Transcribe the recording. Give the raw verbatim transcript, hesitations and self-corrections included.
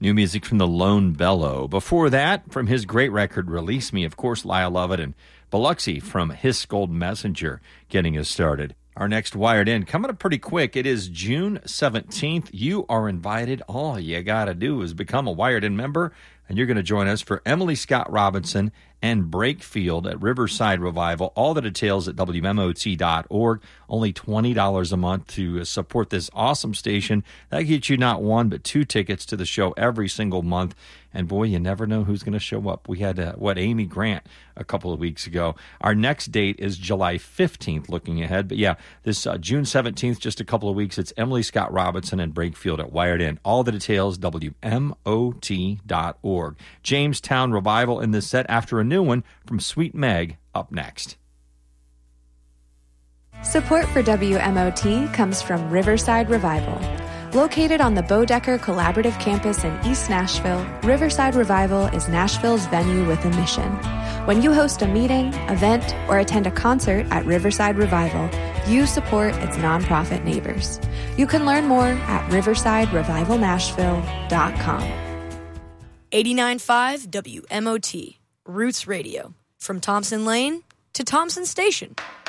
New music from the Lone Bellow. Before that, from his great record, Release Me, of course, Lyle Lovett and Biloxi from His Gold Messenger getting us started. Our next Wired In coming up pretty quick. It is June seventeenth. You are invited. All you got to do is become a Wired In member, and you're going to join us for Emily Scott Robinson and Brakefield at Riverside Revival. All the details at W M O T dot org. Only twenty dollars a month to support this awesome station. That gets you not one, but two tickets to the show every single month. And boy, you never know who's going to show up. We had, uh, what, Amy Grant a couple of weeks ago. Our next date is July fifteenth, looking ahead. But yeah, this uh, June seventeenth, just a couple of weeks, it's Emily Scott Robinson and Brakefield at Wired In. All the details, W M O T dot org. Jamestown Revival in this set after a new one from Sweet Meg up next. Support for W M O T comes from Riverside Revival. Located on the Bodecker Collaborative Campus in East Nashville, Riverside Revival is Nashville's venue with a mission. When you host a meeting, event, or attend a concert at Riverside Revival, you support its nonprofit neighbors. You can learn more at riverside revival nashville dot com. eighty-nine point five W M O T, Roots Radio. From Thompson Lane to Thompson Station.